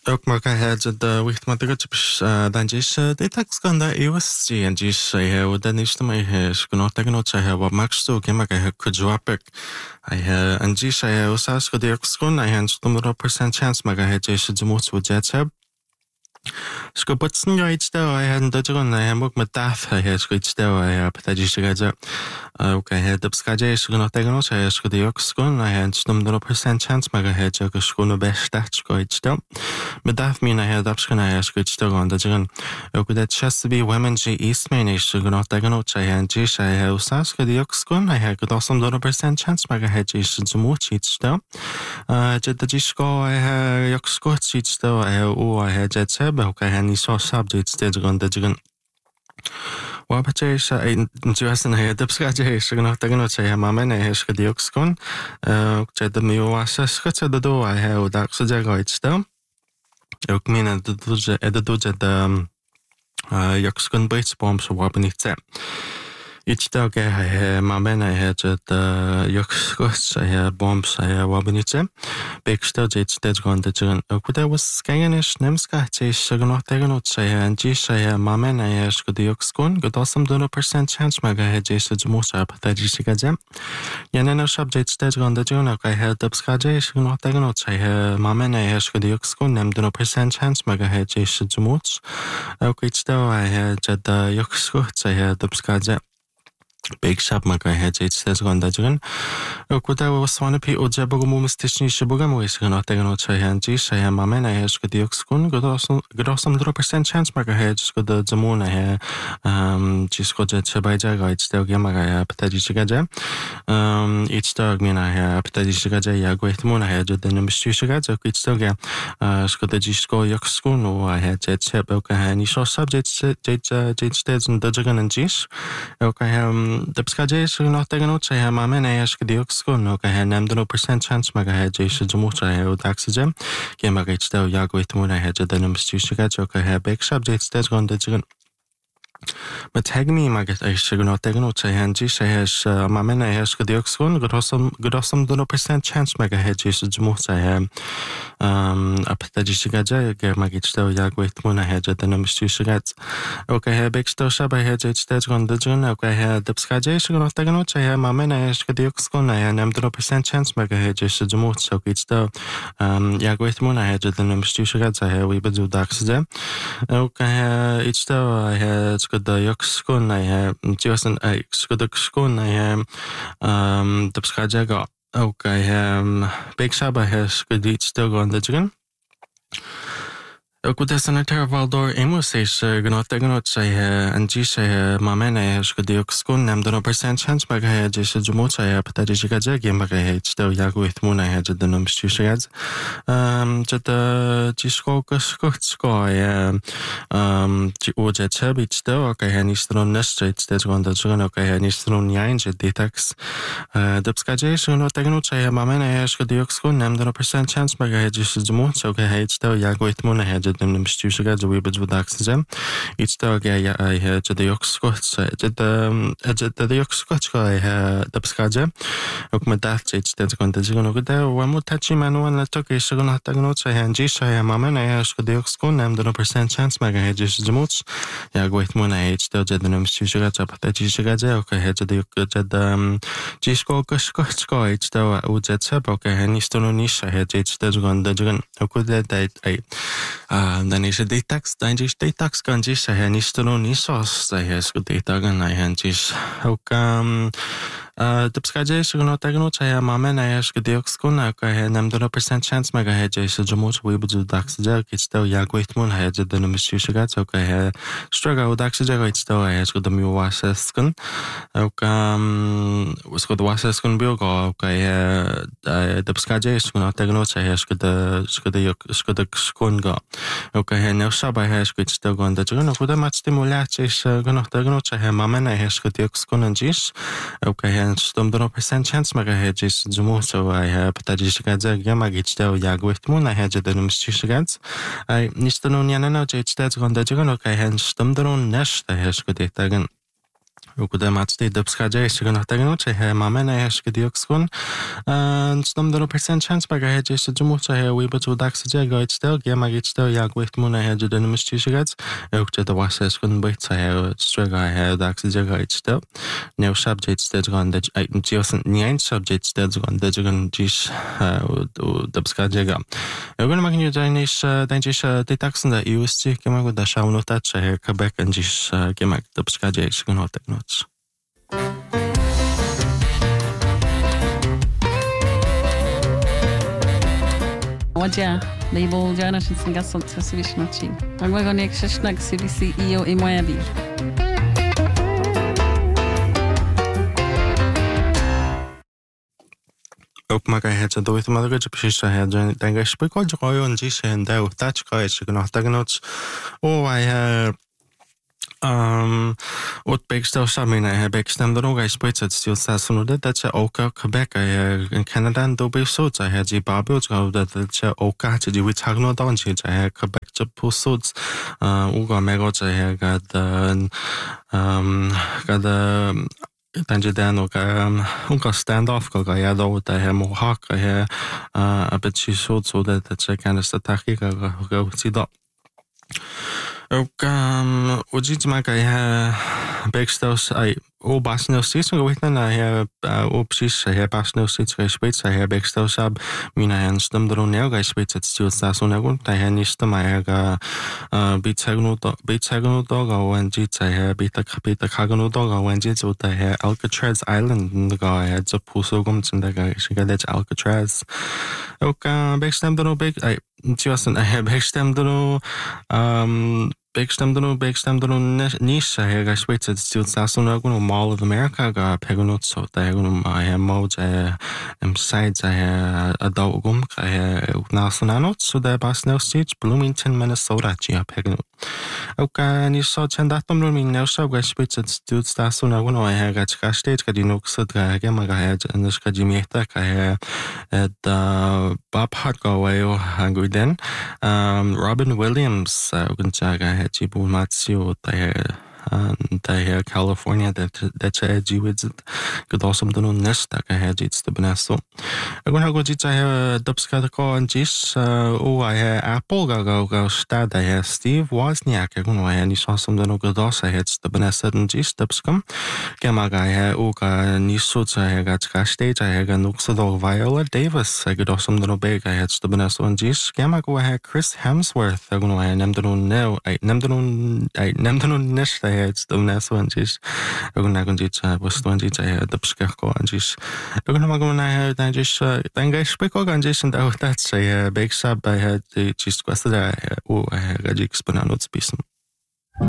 Ook maar wicht maar dat dan is dit tax kan daar eeuwig en is hij dan is de mij skno tegno hij wat max to ke maar hij kujwapek hij en is hij usas de skon hij han 100% chance maar hij is de moed wat jet heb Skopatsen iets daar hij had dat er hij ook met taf hij is iets daar hij heb dat is er ook hij had op skaje is nog tegno hij is de skon hij had 100% chance maar hij is ook skon best dat iets daar Met dat min hij had opschen hij is iets daar dat er ook dat just to be women G East main is nog tegno hij had is hij usas de skon hij had 100% chance maar hij is de moed iets daar dat is ko hij ook skot iets daar hij jet heb ook hij niet zo subject steeds rond dat er wat is hij juist hij het opschrijven is nog tegen hij maar men hij is die ook skon ook dat de was schot dat door hij dat ze zeggen iets daar ook min dat doet dat ook skon breedspom zo wat niet zijn Iets dag hij maar men hij het ook schot hij bombs hij wat niet zijn big stage iets steeds rond dat er ook dat was kijken is nemska is nog tegen hij en is hij maar men hij is die ook skon dat is 100% chance maar hij is het moest op dat is ik zeg ja nee subject steeds rond dat er ook hij het opschrijven is nog tegen hij maar men hij is die ook skon neemt 100% chance maar hij is het moest ook iets daar hij het ook schot hij het opschrijven Big shop maar hij het steeds rond dat er ook dat was van op je jabber moest technische programma is nog tegen hij en is hij maar men hij is die ook skon dat is 100% chance maar hij is de zamon hij is goed het bij jaar iets daar maar hij het is gaja iets daar min hij het is gaja ja goed mon hij het de bestuur gaja ook iets daar schot het is ook skon hij het heb ook hij niet zo subject dit steeds dat er een is ook hij de beschrijving is nog tegen hij maar men hij is die ook skon ook hij neemt 100% chance maar hij is de moed hij ook oxygen je mag iets daar ja goed mon hij het de bestuur gaja ook hij big subject steeds rond dat er Met hegmi mag het eigenlijk nog tegen hij hij is maar men hij is die ook skon dat is 100% chance maar hij is de moed hij op dat is gaja je mag iets daar ja goed mon hij het de bestuur gaja ook hij big star bij het steeds rond dat er ook hij de beschrijving is nog tegen hij maar men hij is die ook skon hij neemt 100% chance maar hij is de moed ook iets daar ja goed mon hij het de bestuur gaja hij we bedoel dat ze ook hij iets daar hij de ook skon hij juist een skon hij de beschrijving ook hij big star bij hij iets daar rond dat er ook dat senator Valdor Amos is genoeg tegen hij en hij maar men hij is die ook skon neemt 100% chance maar hij is de moed hij op dat is gaja maar hij stel ja goed mon hij het de bestuur gaja dat is goed hij die oorzaak heb iets daar ook hij niet er nest steeds rond dat er ook hij niet er ja in de tax de beschrijving is genoeg tegen hij maar men hij is die ook skon neemt 100% chance maar hij is de moed ook hij stel ja goed mon hij de bestuur gaja we bedoel dat ze iets daar ja hij het de ook goed het de ook goed hij de beschrijving ook met dat steeds rond dat er ook daar we moeten touchy manual dat ook is genoeg tegen hij en hij maar men hij is die ook skon neemt 100% chance maar hij is de moed ja goed mon hij stel de bestuur gaja dat is gaja ook hij de ook dat Cisco goed iets daar hoe dat heb ook hij niet er niet hij het steeds rond dat er ook dat hij dan is het detox dan is detox kan je hij niet er niet zo hij is goed detox en hij is ook de beschrijving is genoeg tegen hij maar men hij is die ook skon ook hij neemt 100% chance maar hij is de moed we bedoel dat ze iets daar ja goed mon hij de bestuur gaja ook hij struggle dat ze iets daar hij is goed de nieuwe was skon ook was goed was skon bio ook hij de beschrijving is genoeg tegen hij is goed skon ga ook hij nou sabai hij is goed daar gaan dat er nog goed maar stimulatie is genoeg tegen hij maar men hij is goed ook skon en is ook hij is 100% chance maar hij is de moed zo hij heeft dat is gaja ja maar iets daar ja goed mon hij de bestuur gaja hij niet er nog niet nou iets daar gaan dat er ook hij is 100% nest hij is goed tegen وكده ما تستي دبس خاجة يشتغل نحتاجنو تشيه مامنا يشكد يكسكون نستم درو percent chance بقى هي جيش الجمهور تشيه ويبتو داكس جاي يتشتغل جيما يتشتغل ياك ويتمونا هي جدا مشتيشغات وكده واسه يشكون بيت تشيه سترغا هي داكس جاي يتشتغل نيو subject تجان دج أي نتيوسن نيان subject تجان دجان جيش ودبس خاجة يقول ما كان يجانيش دانجيش ديتاكسن دا يوستي كما قد شاونو تاتش هي كبك انجيش كما دبس خاجة يشكون هوتك Wadia, label Jana Shingasol Tasivishnachi. I'm going to Shishnak CBC EO in Moyabi. Ook maar hij het door maar dat je precies hij denk ik spreek al gewoon een zie en daar touch kan je nog tegenots wat bekstel samen hij bekstem dan ook hij spreekt het stil staat van dat je ook Quebec in Canada en dobe zo hij het die babel dat je ook gaat die we zeggen dan je hij Quebec je post ook mega hij gaat Tanje dan ook stand-off ga ja dat hij mohawk hij een beetje zo dat je kan het taakje ga zie dat ook wat maar hij backstels hij basnel steeds weet na hij precies hij basnel steeds gespeeld hij backstels heb mina en stem er onneer gespeeld het stil staat zo nou hij niet maar hij beetje nog en dit hij beetje gaan nog en dit zo hij Alcatraz Island ga hij het op zo komt en daar ga dat Alcatraz ook backstem er ook hij backstem er niche hij gespeeld het stil staat zo nou Mall of America ga pegonot zo daar hij moet sites hij adogum hij ook naast een zo daar basnel steeds Bloomington Minnesota ja pegonot ook niet zo zijn dat dan rooming nou zo gespeeld het stil staat zo nou hij gaat steeds gaat die nog zo dragen maar hij en dus gaat je meer dat hij het Bob Hart go away hangu den Robin Williams ook een zeggen het je boel maatio daar California dat je het het gedaan om te doen nest dat je het iets te benesten. Ik wil ook iets zeggen dat ze gaan en iets hij Apple ga staat daar Steve Wozniak ik wil hij niet zo om te doen gedaan het te benesten en iets dat ze kan maar hij ook niet zo hij gaat steeds hij gaat ook zo door Viola Davis hij gedaan om te doen bij het te benesten en iets kan maar hij Chris Hemsworth ik wil hij neemt er nou neemt er nest het de neso en jis ook na kon dit was toen dit de beschikko en jis ook nog maar naar dan jis dan ga spreek ook en jis en dat zij beksa bij het jis kwast daar o ga ik spannend spisen